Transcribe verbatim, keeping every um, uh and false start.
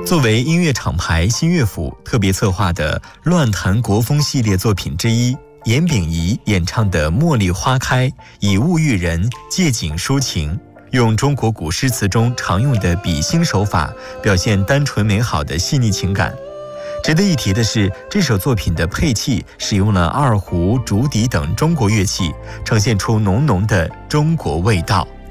作为音乐厂牌新乐府特别策划的乱弹国风系列作品之一，严炳仪演唱的《茉莉花开》以物喻人，借景抒情，用中国古诗词中常用的比兴手法，表现单纯美好的细腻情感。值得一提的是，这首作品的配器使用了二胡、竹笛等中国乐器，呈现出浓浓的中国味道。